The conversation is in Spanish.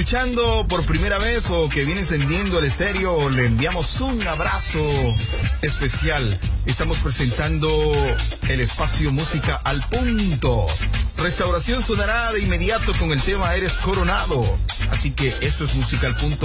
escuchando por primera vez o que viene encendiendo el estéreo, le enviamos un abrazo especial. Estamos presentando el espacio Música al Punto. Restauración sonará de inmediato con el tema Eres Coronado. Así que esto es Música al Punto.